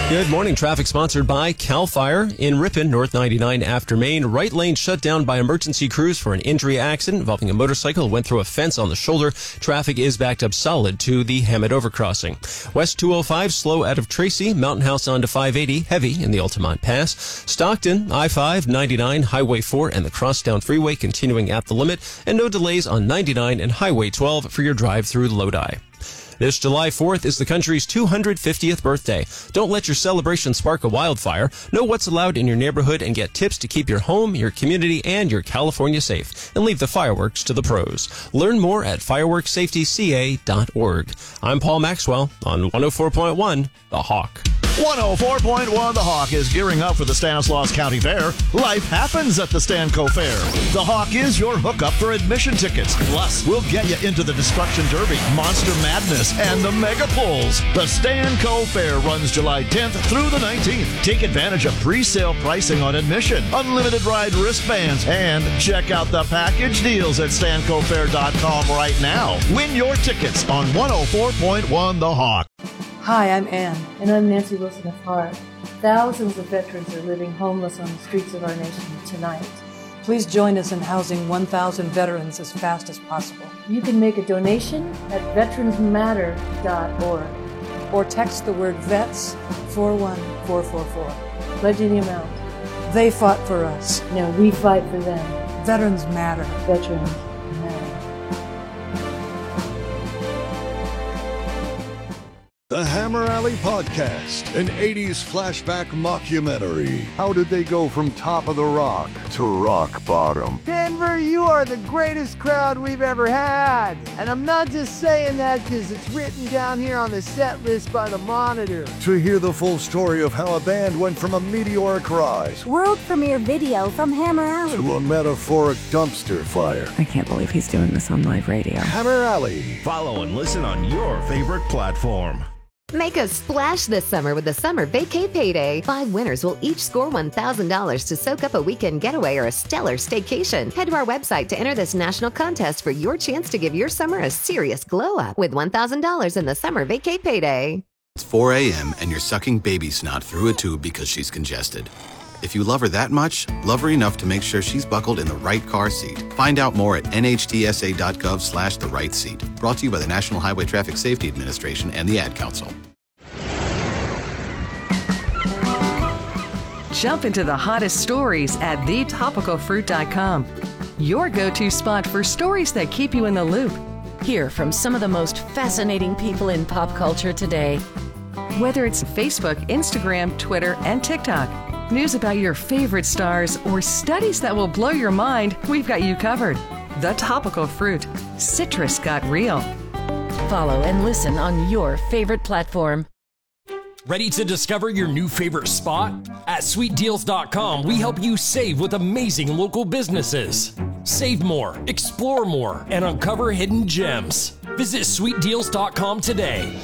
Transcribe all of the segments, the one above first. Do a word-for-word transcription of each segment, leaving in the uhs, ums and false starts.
Good morning. Traffic sponsored by CAL FIRE in Ripon, North ninety-nine after Main. Right lane shut down by emergency crews for an injury accident involving a motorcycle. Went through a fence on the shoulder. Traffic is backed up solid to the Hammett overcrossing. West two oh five slow out of Tracy. Mountain House on to five eighty. Heavy in the Altamont Pass. Stockton, I five, ninety-nine, Highway four, and the Crosstown Freeway continuing at the limit. And no delays on ninety-nine and Highway twelve for your drive through Lodi. This July fourth is the country's two hundred fiftieth birthday. Don't let your celebration spark a wildfire. Know what's allowed in your neighborhood and get tips to keep your home, your community, and your California safe. And leave the fireworks to the pros. Learn more at fireworks safety c a dot org. I'm Paul Maxwell on one oh four point one The Hawk. one oh four point one The Hawk is gearing up for the Stanislaus County Fair. Life happens at the Stanco Fair. The Hawk is your hookup for admission tickets. Plus, we'll get you into the Destruction Derby, Monster Madness, and the Mega Pulls. The Stanco Fair runs July tenth through the nineteenth. Take advantage of pre-sale pricing on admission, unlimited ride wristbands, and check out the package deals at stanco fair dot com right now. Win your tickets on one oh four point one The Hawk. Hi, I'm Ann. And I'm Nancy Wilson of Heart. Thousands of veterans are living homeless on the streets of our nation tonight. Please join us in housing one thousand veterans as fast as possible. You can make a donation at veterans matter dot org or text the word VETS four one four four four. Pledge the amount. They fought for us. Now we fight for them. Veterans matter. Veterans matter. The Hammer Alley Podcast, an eighties flashback mockumentary. How did they go from top of the rock to rock bottom? Denver, you are the greatest crowd we've ever had. And I'm not just saying that because it's written down here on the set list by the Monitor. To hear the full story of how a band went from a meteoric rise, world premiere video from Hammer Alley, to a metaphoric dumpster fire. I can't believe he's doing this on live radio. Hammer Alley. Follow and listen on your favorite platform. Make a splash this summer with the Summer Vacay Payday. Five winners will each score one thousand dollars to soak up a weekend getaway or a stellar staycation. Head to our website to enter this national contest for your chance to give your summer a serious glow up with one thousand dollars in the Summer Vacay Payday. It's four a.m. and you're sucking baby snot through a tube because she's congested. If you love her that much, love her enough to make sure she's buckled in the right car seat. Find out more at N H T S A dot gov slash the right seat. Brought to you by the National Highway Traffic Safety Administration and the Ad Council. Jump into the hottest stories at the topical fruit dot com. Your go-to spot for stories that keep you in the loop. Hear from some of the most fascinating people in pop culture today. Whether it's Facebook, Instagram, Twitter, and TikTok. News about your favorite stars or studies that will blow your mind, we've got you covered. The Topical Fruit. Citrus got real. Follow and listen on your favorite platform. Ready to discover your new favorite spot? At sweet deals dot com, we help you save with amazing local businesses. Save more, explore more, and uncover hidden gems. Visit sweet deals dot com today.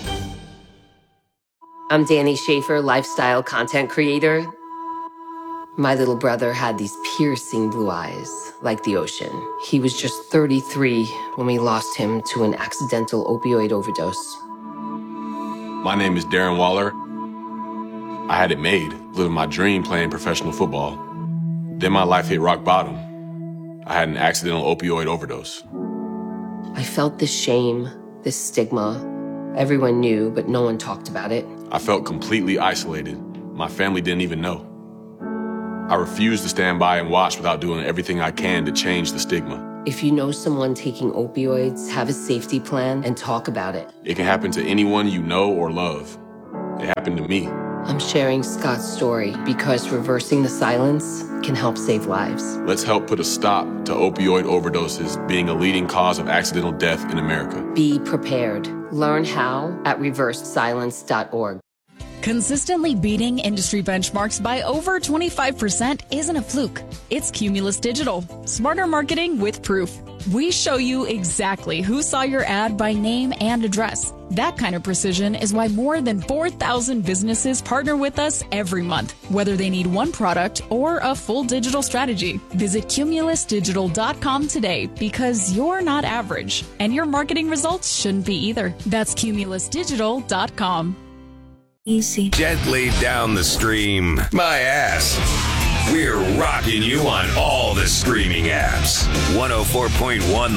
I'm Danny Schaefer, lifestyle content creator. My little brother had these piercing blue eyes, like the ocean. He was just thirty-three when we lost him to an accidental opioid overdose. My name is Darren Waller. I had it made, living my dream playing professional football. Then my life hit rock bottom. I had an accidental opioid overdose. I felt this shame, this stigma. Everyone knew, but no one talked about it. I felt completely isolated. My family didn't even know. I refused to stand by and watch without doing everything I can to change the stigma. If you know someone taking opioids, have a safety plan and talk about it. It can happen to anyone you know or love. It happened to me. I'm sharing Scott's story because reversing the silence can help save lives. Let's help put a stop to opioid overdoses being a leading cause of accidental death in America. Be prepared. Learn how at reverse silence dot org. Consistently beating industry benchmarks by over twenty-five percent isn't a fluke. It's Cumulus Digital. Smarter marketing with proof. We show you exactly who saw your ad by name and address. That kind of precision is why more than four thousand businesses partner with us every month, whether they need one product or a full digital strategy. Visit cumulus digital dot com today because you're not average, and your marketing results shouldn't be either. That's cumulus digital dot com. Easy. Gently down the stream. My ass. We're rocking you on all the streaming apps. one oh four point one The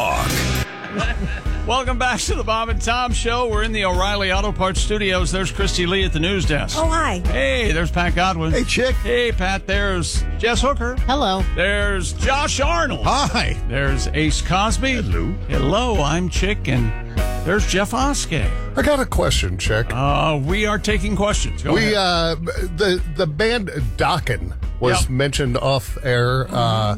Hawk. Welcome back to the Bob and Tom Show. We're in the O'Reilly Auto Parts studios. There's Christy Lee at the news desk. Oh, hi. Hey, there's Pat Godwin. Hey, chick. Hey, Pat. There's Jess Hooker. Hello. There's Josh Arnold. Hi. There's Ace Cosby. Hello. Hello, I'm Chick, and there's Jeff Oskey. I got a question, Chick. Uh, we are taking questions. Go we ahead. uh, the the band Dokken was Yep. mentioned off air, uh,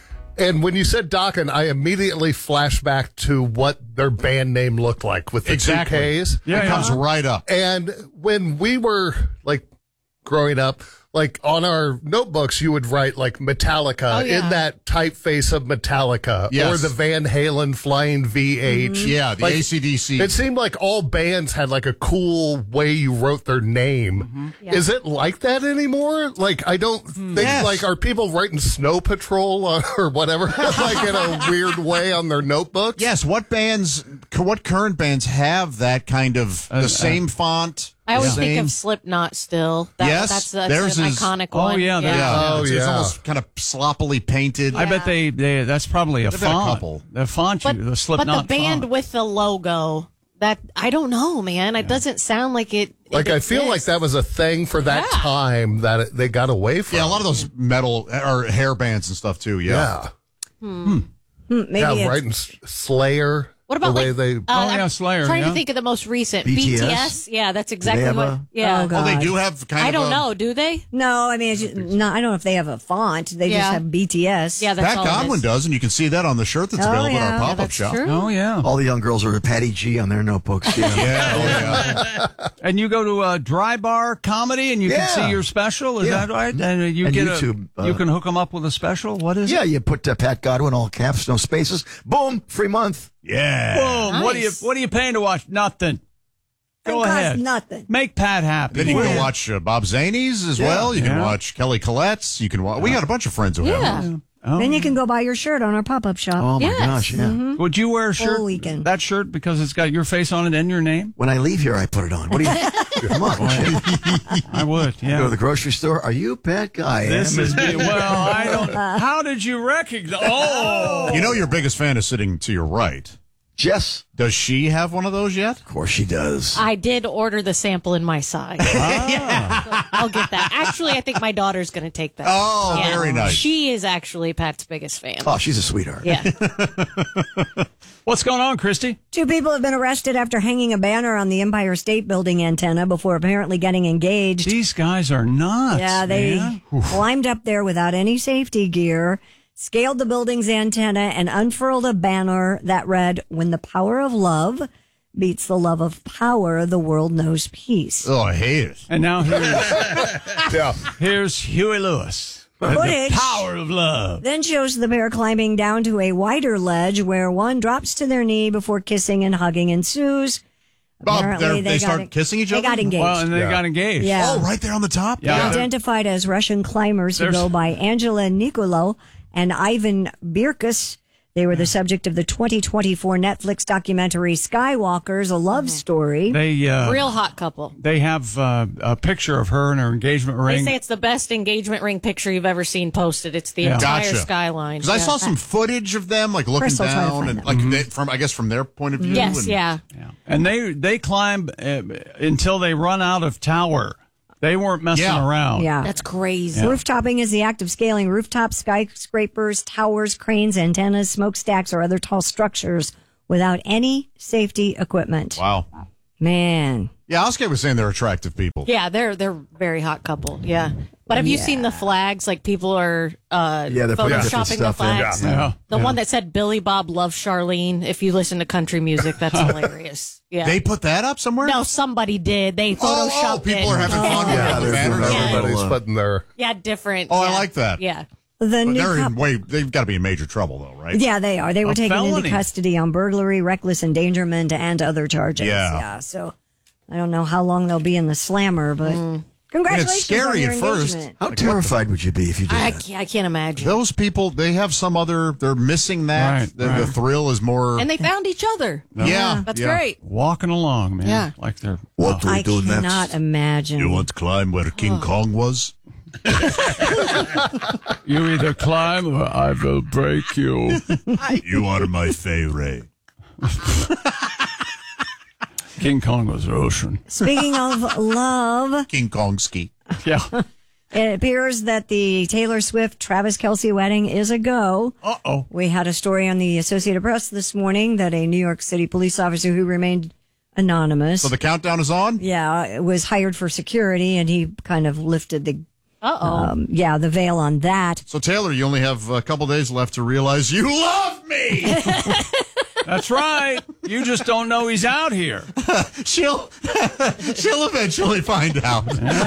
and when you said Dokken, I immediately flashed back to what their band name looked like with the Exactly. two Ks. Yeah, it yeah. comes right up. And when we were like growing up, like on our notebooks, you would write like Metallica Oh, yeah. in that typeface of Metallica, Yes. or the Van Halen Flying V H. Yeah, the Like, A C D C. It seemed like all bands had like a cool way you wrote their name. Yeah. Is it like that anymore? Like, I don't think, Yes. like, are people writing Snow Patrol or, or whatever, like in a weird way on their notebooks? Yes, what bands, what current bands have that kind of, the Uh, same font? I always the think same- of Slipknot still. That, Yes, that's, that's theirs an is- iconic Oh, one. yeah, that- Yeah, Oh, it's, it's yeah. almost kind of sloppily painted. I bet they, they that's probably a They've got a font. couple. The font, But, you, the but Slipknot the band font. with the logo, that I don't know, man. It doesn't sound like it. Like, it I feel like exists. that was a thing for that Yeah. time that it, they got away from. Yeah, a lot of those metal or hair bands and stuff too. Yeah. Yeah. Hmm. Hmm, maybe yeah, it's- right. And S- Slayer. What about the way like, they? uh, Oh, yeah, I'm Slayer, Trying yeah. to think of the most recent B T S? B T S. Yeah, that's exactly they have what. a- Yeah. Oh, God. Oh, they do have kind I of don't a, know. Do they? No, I mean, it's just, no, I don't know if they have a font. They Yeah. just have B T S. Yeah, that's Pat all it Godwin is. does, and you can see that on the shirt that's Oh, available yeah. at our Yeah, pop-up that's shop. true. Oh, yeah. All the young girls are Patty G on their notebooks. Yeah. Yeah, oh, yeah. And you go to a dry bar comedy and you Yeah. can see your special. Is Yeah. that right? And uh, you And get YouTube, a, uh, you can hook them up with a special. What is Yeah, it? you put uh, Pat Godwin, all caps, no spaces. Boom, free month. Yeah. Boom. What are you Nice. What are you paying to watch? Nothing. Go It costs ahead. nothing. Make Pat happy. Then you can Yeah. watch uh, Bob Zanies as Yeah. well. You can Yeah. watch Kelly Colette's. You can watch. We got a bunch of friends who have Yeah. them. Oh. Then you can go buy your shirt on our pop-up shop. Oh, my Yes. gosh, yeah. Mhm. Would you wear a shirt? Full weekend. That shirt because it's got your face on it and your name? When I leave here, I put it on. What do you? Come on. I would. Yeah. Go to the grocery store. Are you Pat Guy? This is me. Well, I don't. How did you recognize? Oh, You know your biggest fan is sitting to your right. Jess. Does she have one of those yet? Of course she does. I did order the sample in my size. Ah. So I'll get that. Actually, I think my daughter's going to take that. Oh, very nice. She is actually Pat's biggest fan. Oh, she's a sweetheart. Yeah. What's going on, Christy? Two people have been arrested after hanging a banner on the Empire State Building antenna before apparently getting engaged. These guys are nuts. Yeah, they man. climbed up there without any safety gear, scaled the building's antenna, and unfurled a banner that read, "When the power of love beats the love of power, the world knows peace." Oh, I hate it. And now here's, Yeah. here's Huey Lewis. The Footage power of love. then shows the pair climbing down to a wider ledge where one drops to their knee before kissing and hugging ensues. Bob, Apparently, they're- they got start en- kissing each They other? got engaged. Well, and they Yeah. got engaged. Yeah. Oh, right there on the top? Yeah. They're identified as Russian climbers who There's- go by Angela Nicolo and Ivan Birkus. They were the subject of the twenty twenty-four Netflix documentary Skywalkers, a love story. They uh, Real hot couple. they have uh, a picture of her in her engagement They ring. say it's the best engagement ring picture you've ever seen posted. It's the Yeah. entire Gotcha. skyline. Because I Yeah. saw some footage of them, like looking Crystal tried to down, find and it. like Mm-hmm. they, from I guess from their point of view. Yes, and- yeah. And they they climb uh, until they run out of tower. They weren't messing Yeah. around. Yeah. That's crazy. Rooftopping is the act of scaling rooftops, skyscrapers, towers, cranes, antennas, smokestacks, or other tall structures without any safety equipment. Wow. Man. Yeah, Oscar was saying they're attractive people. Yeah, they're they're very hot couple. Yeah. But have you Yeah. seen the flags? Like people are uh, Yeah, they're putting different photoshopping the stuff in. flags. Yeah. Yeah. The Yeah. one that said Billy Bob loves Charlene. If you listen to country music, that's hilarious. Yeah. They put that up somewhere? no, somebody did. They Oh, photoshopped oh, people it. are having fun with Yeah, the they're banners. doing Yeah. everybody's Uh, putting their. Yeah, different. Oh, I yeah. like that. Yeah. The But new they're in couple. way, they've got to be in major trouble, though, right? Yeah, they are. They were A taken felony. into custody on burglary, reckless endangerment, and other charges. Yeah. So I don't know how long they'll be in the slammer, but Congratulations it's scary on your at first. engagement. How terrified would you be if you did I that? can't, I can't imagine. Those people, they have some other, they're missing that. Right, the, right. the thrill is more. And they found each other. Yeah. That's yeah. great. Walking along, man. Yeah. Like they're. What do we I do cannot next? imagine. You want to climb where King Oh. Kong was? You either climb or I will break you. You are my favorite. King Kong was Russian. Speaking of love, King Kong ski. Yeah. it appears that the Taylor Swift Travis Kelce wedding is a go. Uh oh. We had a story on the Associated Press this morning that a New York City police officer who remained anonymous, So the countdown is on? yeah, was hired for security, and he kind of lifted the, Uh-oh. um, yeah, the veil on that. So, Taylor, you only have a couple days left to realize you love me. That's right. You just don't know he's out here. she'll, she'll eventually find out.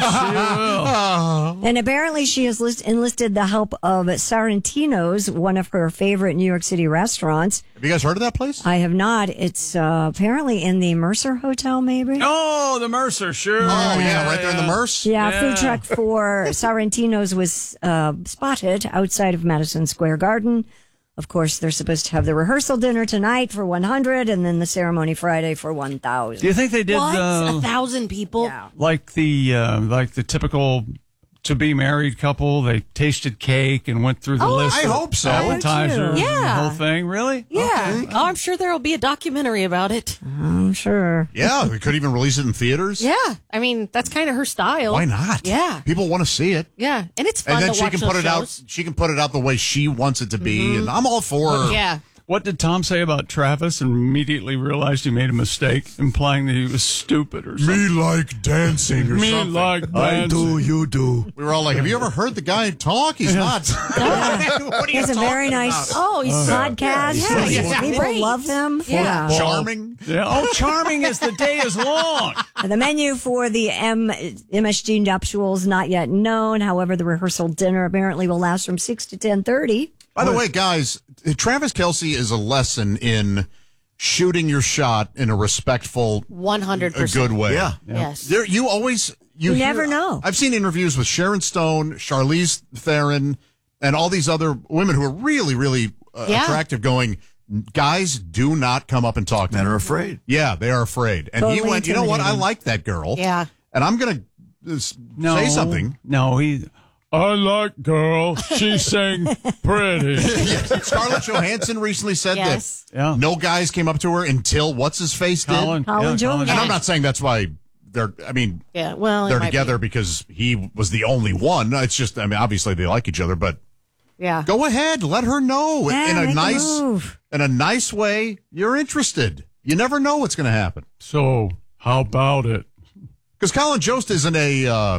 And apparently she has list- enlisted the help of Sorrentino's, one of her favorite New York City restaurants. Have you guys heard of that place? I have not. It's uh, apparently in the Mercer Hotel, maybe? Oh, the Mercer, sure. Oh, yeah, right there in the Merce. Yeah, Yeah. food truck for Sorrentino's was uh, spotted outside of Madison Square Garden. Of course, they're supposed to have the rehearsal dinner tonight for one hundred and then the ceremony Friday for one thousand. Do you think they did What? uh, A thousand people? like the uh, like the typical to be married couple? They tasted cake and went through the Oh, list. I of hope so. Appetizers, Yeah. and the whole thing. Really? Yeah. Oh, I'm sure there will be a documentary about it. I'm sure. Yeah, we could even release it in theaters. Yeah. I mean, that's kind of her style. Why not? Yeah. People want to see it. Yeah. And it's fun And then to she watch can those put it shows. out. She can put it out the way she wants it to be, Mhm. and I'm all for her. Yeah. What did Tom say about Travis and immediately realized he made a mistake, implying that he was stupid or something? Me like dancing or Me something. like I do, dancing. you do. We were all like, "Have you ever heard the guy talk? He's not." What are He you has a very talking nice about? Oh, he's podcast. Yeah, People yeah, yeah. Great. love him. Yeah. Charming. Yeah. Oh, charming as the day is long. And the menu for the M- MSG nuptials not yet known. However, the rehearsal dinner apparently will last from six to ten thirty. By the way, guys, Travis Kelce is a lesson in shooting your shot in a respectful, one hundred a percent. good way. Yeah. Yes. There, you always you, You hear- never know. I've seen interviews with Sharon Stone, Charlize Theron, and all these other women who are really, really uh, Yeah. attractive. Going, guys, do not come up and talk to Men me. are afraid. Yeah, they are afraid. And he Totally went, you know what? I intimidating. like that girl. Yeah. And I'm gonna uh, s- No, say something. No, he. I like girl. She sang pretty. Scarlett Johansson recently said Yes. that Yeah. no guys came up to her until what's his face did. Colin, Colin yeah, Jones. And I'm not saying that's why they're. I mean, Yeah. Well, it they're might together be. because he was the only one. It's just, I mean, obviously they like each other, but Yeah. go ahead, let her know Yeah, in a make a nice, move. in a nice way. You're interested. You never know what's going to happen. So, how about it? Because Colin Jost isn't a. Uh,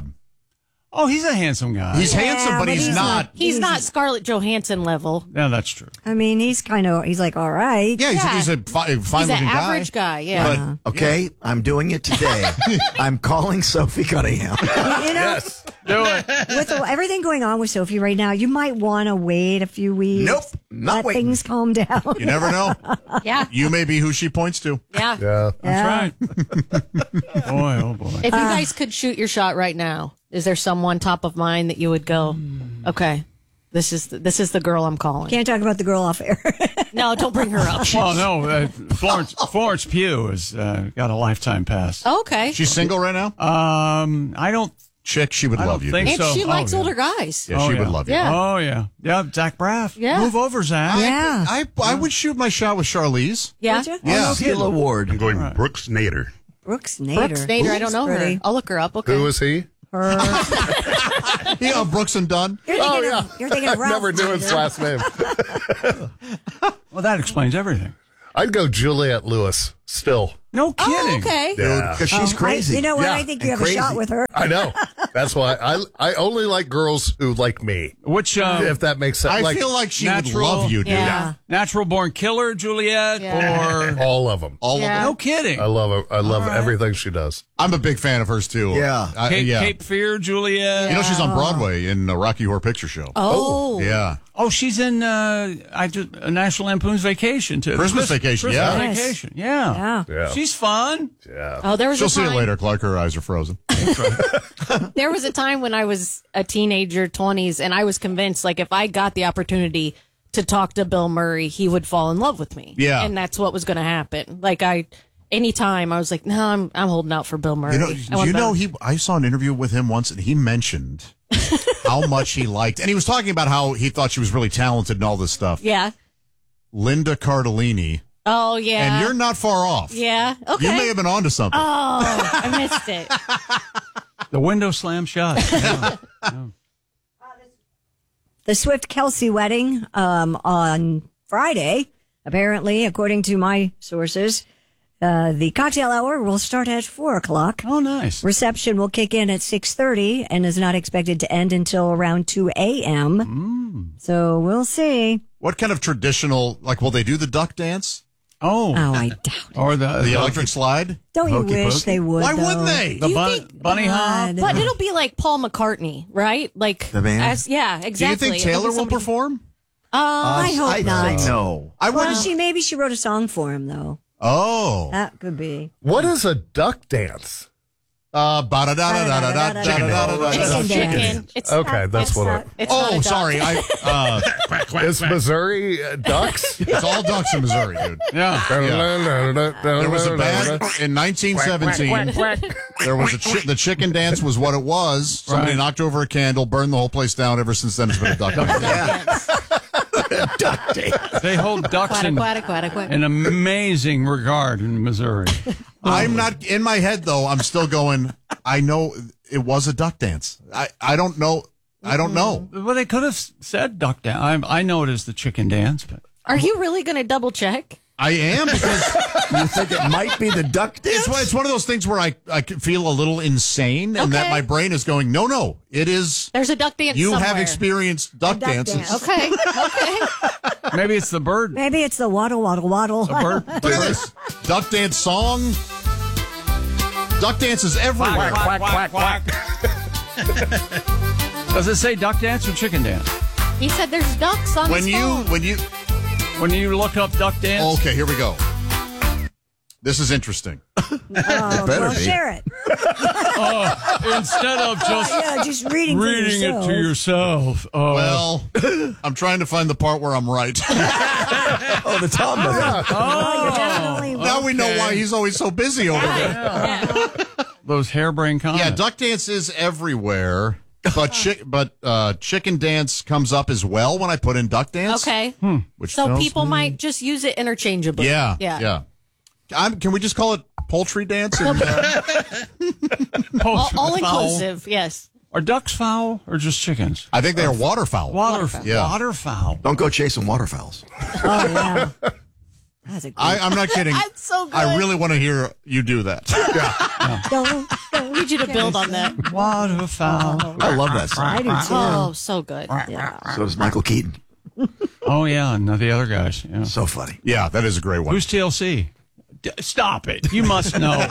Oh, he's a handsome guy. he's Yeah, handsome, but, but he's, he's not. not- He's not Scarlett Johansson level. Yeah, that's true. I mean, he's kind of, he's like, all right. Yeah, he's, Yeah. he's a fi- He's fine an looking guy. average guy. Yeah. But Okay, I'm doing it today. I'm calling Sophie Cunningham. You know, Do it. with the, everything going on with Sophie right now, you might want to wait a few weeks. Nope, not let waiting. things calm down. you never know. Yeah. You may be who she points to. Yeah. Yeah. Yeah. That's right. Boy, oh boy. If you guys could shoot your shot right now, is there someone top of mind that you would go, okay, this is the, this is the girl I'm calling? Can't talk about the girl off air. No, don't bring her up. Well, no, uh, Florence Florence Pugh has uh, got a lifetime pass. Okay. She's single right now? Um, I don't. Chick, she would I love don't you. think And so. she Oh, likes yeah. older guys. Yeah, Oh, she yeah. would love you. Yeah. Oh yeah, yeah. Zach Braff. Yeah. Move over, Zach. Yeah. I, I would shoot my shot with Charlize. Yeah. Would you? Yeah. Steel Award. I'm going Brooks Nader. Brooks Nader. Brooks Nader. I don't know Pretty. her. I'll look her up. Okay. Who is he? Her. Yeah, Brooks and Dunn. You're thinking Oh, yeah. of, you're thinking of I Ralph never knew his Nader. last name. Well, that explains everything. I'd go Juliette Lewis still. No kidding. Oh, okay. Yeah. Because she's I- crazy. you know what? Yeah, I think you and have a shot crazy. with her. I know. That's why I I only like girls who like me. Which uh, If that makes sense. I like, feel like she natural- would love you, dude. Yeah. natural born killer, Juliet, Yeah. or all of them. All Yeah. of no them. kidding. I love her. I love All right. everything she does. I'm a big fan of hers, too. Yeah. I- Cape, yeah. Cape Fear, Juliet. You know, she's on Broadway in the Rocky Horror Picture Show. Oh. Yeah. Oh, she's in uh, I just, uh, National Lampoon's Vacation too. Christmas Vacation, Christmas yeah. Yes. Vacation, yeah. Yeah. Yeah. She's fun. Yeah. Oh, there was She'll a see time. it later, Clark. Her eyes are frozen. There was a time when I was a teenager, twenties, and I was convinced, like, if I got the opportunity to talk to Bill Murray, he would fall in love with me. Yeah. And that's what was going to happen. Like, I, anytime I was like, no, I'm, I'm holding out for Bill Murray. You know, I do want you know Bill. he? I saw an interview with him once, and he mentioned how much he liked, and he was talking about how he thought she was really talented and all this stuff. Yeah. Linda Cardellini. Oh, yeah. And you're not far off. Yeah. Okay. You may have been onto something. Oh, I missed it. The window slam shut. Yeah. The Swift Kelsey wedding um, on Friday, apparently, according to my sources, uh, the cocktail hour will start at four o'clock. Oh, nice. Reception will kick in at six thirty and is not expected to end until around two a.m. Mm. So we'll see. What kind of traditional, like, will they do the duck dance? Oh. Oh, I doubt it. Or the, The electric slide? Don't you Hokey wish pokey? they would, Why though? wouldn't they? The You bun- think- bunny hop. But it'll be like Paul McCartney, right? Like The band? As, yeah, Do exactly. you think It'll be Taylor will somebody- perform? Uh, I hope I'd not. say no. I Well, wouldn't. she maybe she wrote a song for him though. Oh. That could be. What is a duck dance? Uh, ba-da-da-da-da-da-da-da-da-da-da. It's Chicken chicken. dance. It's Okay, not- that's it's what not- it- it's not a Oh, duck. sorry. I, uh, Is Missouri uh, ducks? it's all ducks in Missouri, dude. Yeah. There was a band in nineteen seventeen. There was a chi- the chicken dance was what it was. Somebody Right. knocked over a candle, burned the whole place down. Ever since then, it's been a duck dance. Duck dance. They hold ducks Quack, in quack, quack, quack. an amazing regard in Missouri. I'm not in my head though. I'm still going. I know it was a duck dance. I, I don't know. I don't know. Well, they could have said duck dance. I, I know it is the chicken dance, but Are you really going to double check? I am because You think it might be the duck dance? it's one- it's one of those things where I I can feel a little insane, and that Okay. my brain is going, no, no, it is. There's a duck dance You somewhere. have experienced duck, duck dances. dance. Okay, okay. maybe it's the bird. Maybe it's the waddle waddle waddle. The bird. Look at this duck dance song. Duck dance is everywhere. Quack, quack, quack, Does it say duck dance or chicken dance? He said there's ducks on When his you phone. when you When you look up duck dance? okay, here we go. This is interesting. Oh, better well, be. share it. Oh, instead of just Yeah, just reading, reading to it yourself. to yourself. Oh. Well, I'm trying to find the part where I'm right. Oh, the Tom method. Oh, you're definitely Now we know Okay. why he's always so busy over there. Those harebrained comments. Yeah, duck dance is everywhere, but chick, but uh, chicken dance comes up as well when I put in duck dance. Okay. Which So tells people me- might just use it interchangeably. Yeah, Yeah. yeah. I'm, can we just call it poultry dance? And, uh, All, all Fowl. inclusive, yes. Are ducks fowl or just chickens? I think they are waterfowl. Waterfowl. Yeah. Waterfowl. Don't go chasing waterfowls. Oh, yeah. That's a good I, I'm not kidding. That's so good. I really want to hear you do that. Don't, I need you to build on that. Waterfowl. I love that I song. do too. Oh, so good. Yeah. So does Michael Keaton. Oh, yeah, and the other guys. Yeah. So funny. Yeah, that is a great one. Who's T L C? D- stop it. You must know.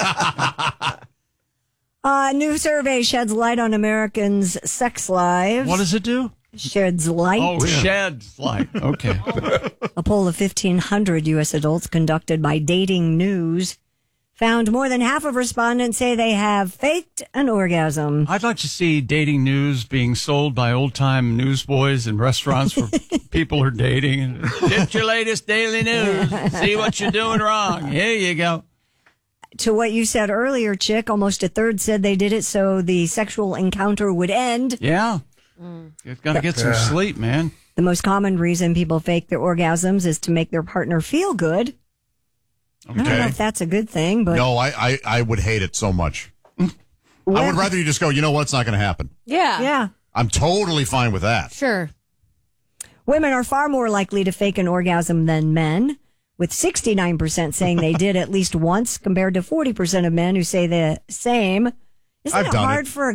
A new survey sheds light on Americans' sex lives. What does it do? Sheds light. Oh, sheds light. Okay. A poll of fifteen hundred U S adults conducted by Dating News found more than half of respondents say they have faked an orgasm. I'd like to see dating news being sold by old-time newsboys in restaurants for people who are dating. Get your latest daily news. See what you're doing wrong. Here you go. To what you said earlier, Chick, almost a third said they did it so the sexual encounter would end. Yeah. You've got to get some sleep, man. The most common reason people fake their orgasms is to make their partner feel good. I don't know Okay. if that's a good thing, but No, I, I, I would hate it so much. I would rather you just go, you know what, it's not going to happen. Yeah. yeah. I'm totally fine with that. Sure. Women are far more likely to fake an orgasm than men, with sixty-nine percent saying they did at least once compared to forty percent of men who say the same. Isn't I've it done hard it. for a